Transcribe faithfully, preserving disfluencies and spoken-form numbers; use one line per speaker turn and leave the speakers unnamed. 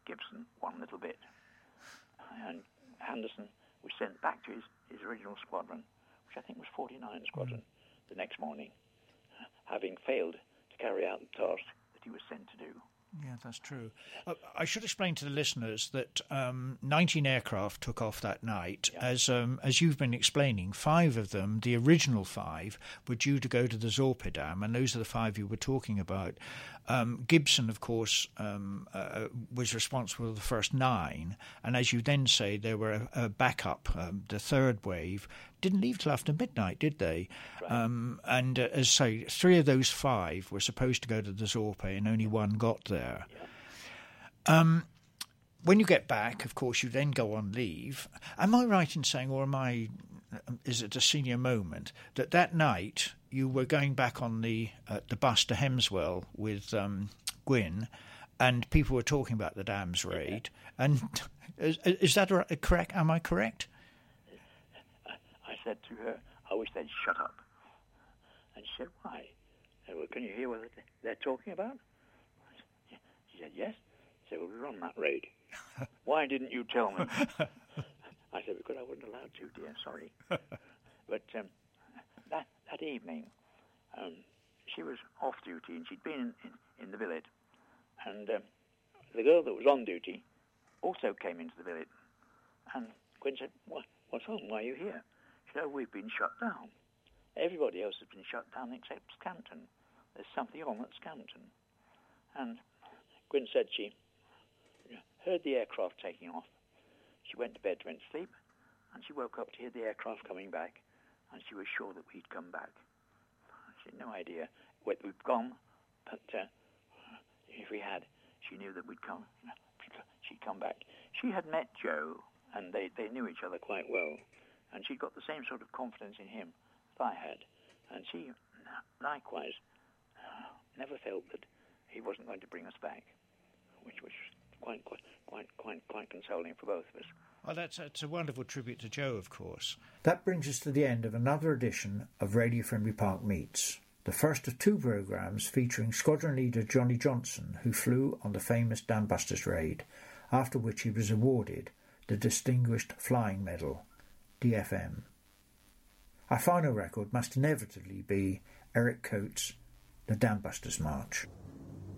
Gibson one little bit. And Anderson was sent back to his, his original squadron, which I think was forty-nine Squadron, mm. the next morning, having failed to carry out the task that he was sent to do.
Yeah, that's true. Uh, I should explain to the listeners that um, nineteen aircraft took off that night. Yeah. As um, as you've been explaining, five of them, the original five, were due to go to the Zorpe Dam, and those are the five you were talking about. Um, Gibson, of course, um, uh, was responsible for the first nine, and as you then say, there were a, a backup, um, the third wave, didn't leave till after midnight, did they?
Right.
Um, and uh, as I say, three of those five were supposed to go to the Zorpe, and only one got there.
Yeah.
Um, when you get back, of course, you then go on leave. Am I right in saying, or am I, is it a senior moment, that that night you were going back on the uh, the bus to Hemswell with um, Gwyn, and people were talking about the Dams raid? Yeah. And is, is that correct? Am I correct?
I said to her, I wish they'd shut up. And she said, why? I said, well, can you hear what they're talking about? She said, yes. I said, well, we were on that raid. Why didn't you tell me? I said, because I wasn't allowed to, dear, sorry. But um, that that evening, um, she was off duty, and she'd been in, in, in the billet. And um, the girl that was on duty also came into the billet. And Gwyn said, what, what's wrong? Why are you here? She said, oh, we've been shut down. Everybody else has been shut down except Scampton. There's something on at Scampton. And Gwyn said she heard the aircraft taking off. She went to bed, went to sleep, and she woke up to hear the aircraft coming back, and she was sure that we'd come back. She had no idea where we'd gone, but uh, if we had, she knew that we'd come. She'd come back. She had met Joe, and they, they knew each other quite well, and she'd got the same sort of confidence in him that I had, and she likewise never felt that he wasn't going to bring us back, which was quite, quite, quite, quite, quite consoling for both of us.
Well, that's, that's a wonderful tribute to Joe, of course.
That brings us to the end of another edition of Radio Finsbury Park Meets, the first of two programmes featuring Squadron Leader Johnny Johnson, who flew on the famous Dambusters raid, after which he was awarded the Distinguished Flying Medal, D F M. Our final record must inevitably be Eric Coates' The Dambusters March.